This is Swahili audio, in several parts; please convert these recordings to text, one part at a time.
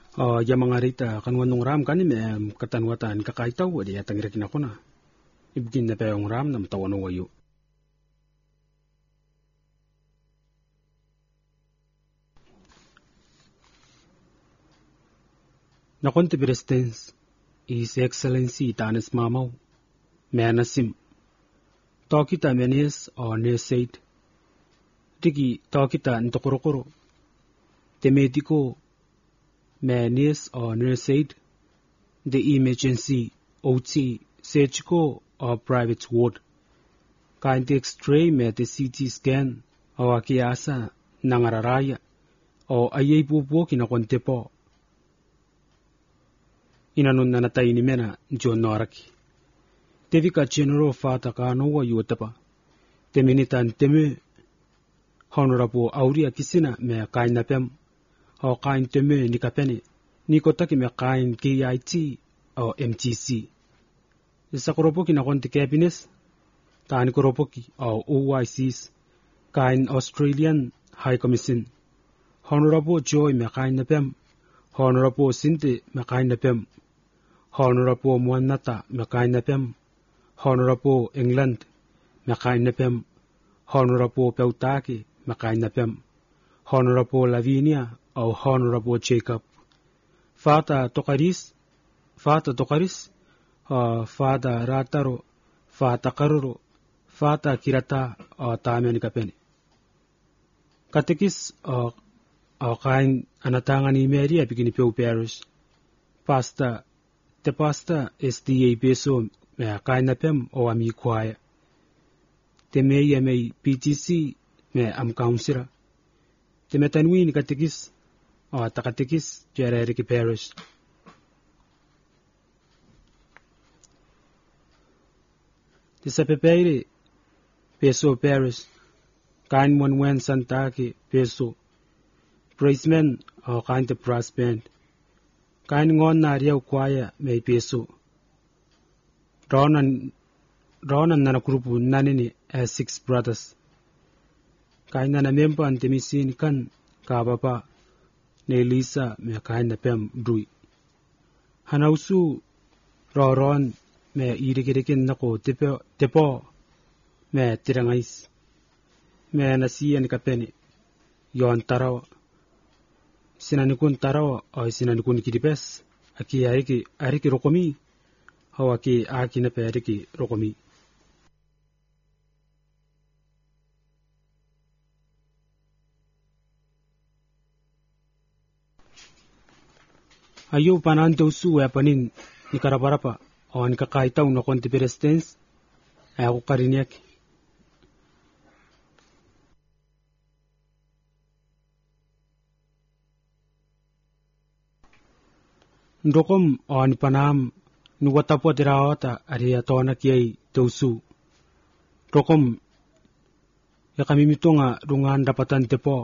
Yamangarita kanwanong ram kanim katanwatan kakaitaw adi atangirakin ako na. Ibigin na payong ram na matawano wayo. Nakonti Presidents, His Excellency Tanis Mamaw, Manasim, Tokita Menes o Nesaid, Digi Tokita Ntokurokuro, Temediko, Menes o Nesaid, The Emergency OT, Surgical or Private Ward, Kainti X-ray me the CT scan o Akiasa Nangararaya o Ayabubo Kinakontepo, Inanon na natay ni Mena, John Noraki. Tevika General Fata Kanowa Yutapa. Teminitan Teme. Honorable Auria Kisina me kain napem. O kain Teme Nikapene. Nikotaki me kain KIT o MTC. Isa koropoki na konti cabinets. Taan koropoki o OICs. Kain Australian High Commission. Honorable Joy me kain napem. Honorable Sinte me kain napem. Honorable Muanata Makainapem, Honorable England Makainapem, Honorable Peutaki Makainapem, Honorable Lavinia or Honorable Jacob. Fata Tokaris, Fata Rataro, Fata Karuro, Fata Kirata or Tamenikapeni. Katekis or kain anatangan ni Mary bigini Pew Parish. Pastor The pastor SDA beso me kainapem o ami kwaya. Te me PTC me am councilor. Te metanwin katekis o takatekis Jereriki Parish. Te sapepere beso Parish. Kain wen santake beso. Praisement o kain te brass band. Kain ngon na riau kwaya may peso. Ronan na grupo nanini as 6 brothers. Kain na member ang timisin kan kababa ni Lisa may kain na pem drui. Hanausu roron may irikirikin nako tepo may tirangais. May nasiyan kapeni yon tarawa. Sinanikun tarawa o sinanikun kiripes aki ariki rokomi o aki na pe ariki rokomi. Ayo panan usu panin ni karaparapa o ni kakaitaw na konti Presidents ay ako kariniak. Ndokom on panam nuwatapo dirawata ariatona kiyay tausu. Ndokom yakamimitunga rungan dapatan tepo.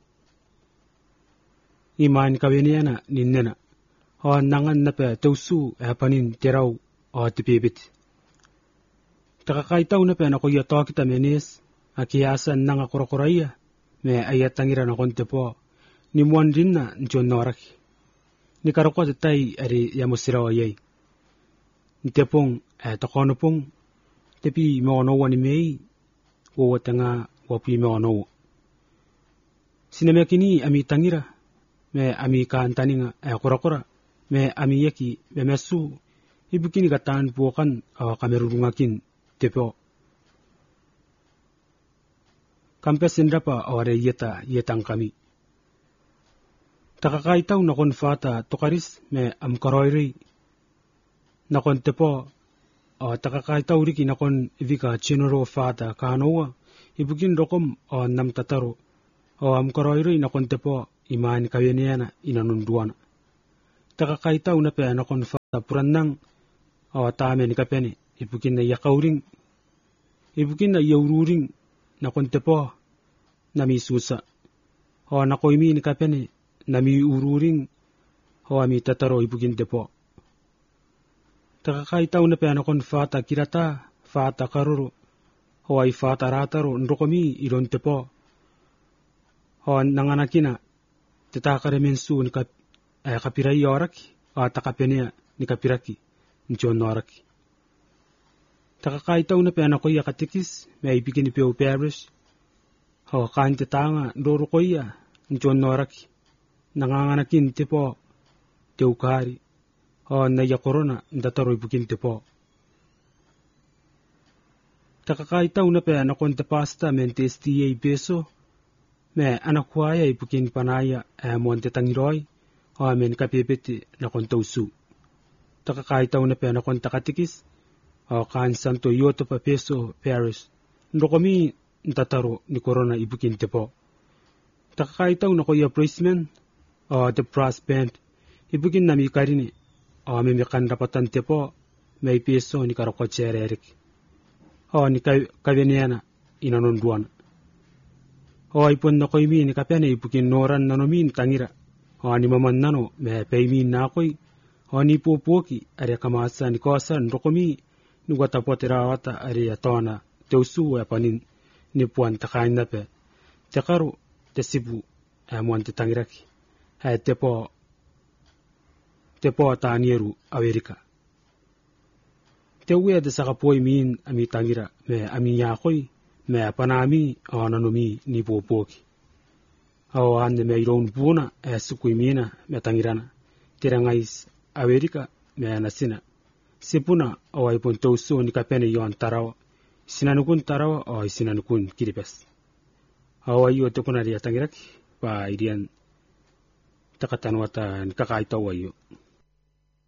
Iman kaweniana ninnena. O nangan nape tausu panin tiraw o tipibit. Takakaitaw nape na kuyato kita menis akiyasan nanga kurakuraya me ayatangira na kontepo. Nimuan rin na John Noraki. Ni karako tay ari yamusiraw ayay. Nitepong takonopong tepi maonawa ni May wawatanga wapi maonawa. Sinamekini ami tangira me ami kaantaninga kurakura me ami yaki me mesu ibukini katan bukan kamerurungakin tepo. Kampesin rapa aware yetang kami. Takakaitaw na kon fata tokaris me amkaroiri na kon tepo o takakaitaw riki na kon ivika chinoro fata kanowa ibugin rokom o namtataro o amkaroiri na kon tepo imani kaweniana inanunduana. Takakaitaw na pe na kon fata purannang o tame ni kapene ibugin na yakauring ibugin na yaururing na kon tepo na misusa o nakoimi ni kapene nami ururing o ami tataro ibugin depo. Takakaitaw na pe kon fata kirata, fata karuro, o ay fata rataro, nrokomi ilon tepo. O nanganakina, tatakaremensu kapirai yoraki takapenia ni kapiraki njonoraki takakaitaw na pe anakoy katikis may ibigin pe parish kante tanga ndoro koya njonoraki nanganganakin tipo teukari na ya corona ndataro ibigin tipo takakaitaw na pe anakon te pasta mente STA beso me anakwaya ibukin panaya monte tangiroy men kapipiti na kontausu takakaitaw na pe anakon takatikis kan santo yoto pa peso Paris ndokomi ntataro ni corona ibukin tepo takakaitaw na koya praisman the brass band ibukin nami karini me kan rapatan tepo may peso ni karokochere erik ni kaveniana inanonduana ipon na koy mi ni kapene ibukin noran nanomin tangira ni maman nano me paymin na koy ni popoki are kamasa ni kosa ndokomi ni watapotera wata are atona teusu apanin ni puan takain na pe tekaru tesibu amon tangiraki tepo tanieru Amerika tewe de sakapoy min ami tangira me ami yakoy me panami nanomi ni popoki ande me iron buna sukuimina me tangirana tirangais Amerika me anasina sipuna ipon teusu ni kapene yon tarawa sinanukun tarawa sinanukun kiribes ayo tekuna dia tangiraki pa irian takatan wata kakaitaw ayo